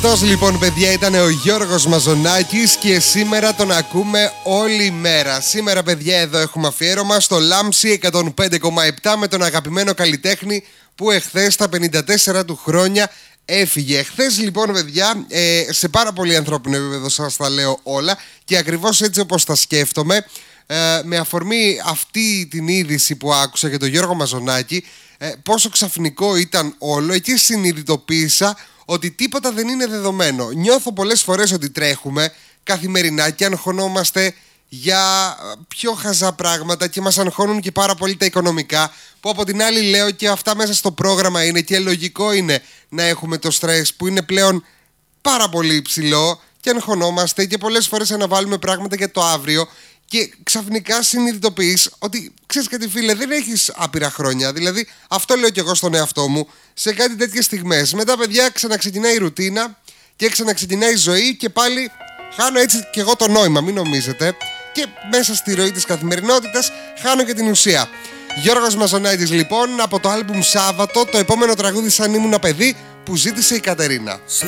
Αυτός λοιπόν, παιδιά, ήταν ο Γιώργος Μαζονάκης και σήμερα τον ακούμε όλη μέρα. Σήμερα, παιδιά, εδώ έχουμε αφιέρωμα στο Λάμψη 105,7 με τον αγαπημένο καλλιτέχνη που εχθές στα 54 του χρόνια έφυγε. Εχθές λοιπόν, παιδιά, σε πάρα πολύ ανθρώπινο επίπεδο σας τα λέω όλα και ακριβώς έτσι όπως τα σκέφτομαι, με αφορμή αυτή την είδηση που άκουσα για τον Γιώργο Μαζονάκη, πόσο ξαφνικό ήταν όλο, εκεί συνειδητοποίησα ότι τίποτα δεν είναι δεδομένο. Νιώθω πολλές φορές ότι τρέχουμε καθημερινά και αγχωνόμαστε για πιο χαζά πράγματα και μας αγχώνουν και πάρα πολύ τα οικονομικά, που από την άλλη λέω και αυτά μέσα στο πρόγραμμα είναι και λογικό είναι να έχουμε το στρες που είναι πλέον πάρα πολύ υψηλό και αγχωνόμαστε και πολλές φορές αναβάλουμε πράγματα για το αύριο και ξαφνικά συνειδητοποιείς ότι ξέρεις κάτι, φίλε, δεν έχεις άπειρα χρόνια. Δηλαδή αυτό λέω κι εγώ στον εαυτό μου σε κάτι τέτοιες στιγμές. Μετά, παιδιά, ξαναξεκινάει η ρουτίνα και ξαναξεκινάει η ζωή και πάλι χάνω έτσι κι εγώ το νόημα, μην νομίζετε. Και μέσα στη ροή της καθημερινότητας χάνω και την ουσία. Γιώργος Μαζονάκης λοιπόν, από το άλμπουμ Σάββατο, το επόμενο τραγούδι Σαν ήμουν παιδί, που ζήτησε η Κατερίνα. Σε